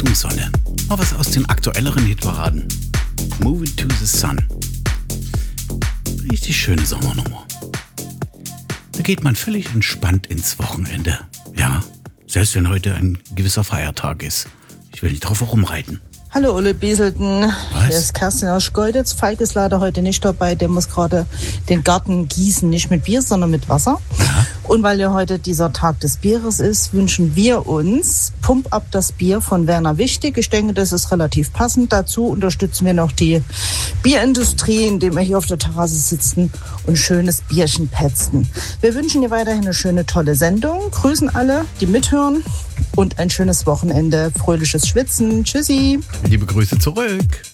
Richtung Sonne. Mal was aus den aktuelleren Hitparaden. Moving to the Sun. Richtig schöne Sommernummer. Da geht man völlig entspannt ins Wochenende. Ja, selbst wenn heute ein gewisser Feiertag ist. Ich will nicht drauf herumreiten. Hallo Ulle Beselten, Was? hier ist Kerstin aus Schkeuditz. Falk ist leider heute nicht dabei, der muss gerade den Garten gießen, nicht mit Bier, sondern mit Wasser. Ja. Und weil ja heute dieser Tag des Bieres ist, wünschen wir uns Pump Up das Bier von Werner Wichtig. Ich denke, das ist relativ passend. Dazu unterstützen wir noch die Bierindustrie, indem wir hier auf der Terrasse sitzen und schönes Bierchen petzen. Wir wünschen dir weiterhin eine schöne, tolle Sendung. Grüßen alle, die mithören und ein schönes Wochenende. Fröhliches Schwitzen. Tschüssi. Liebe Grüße zurück.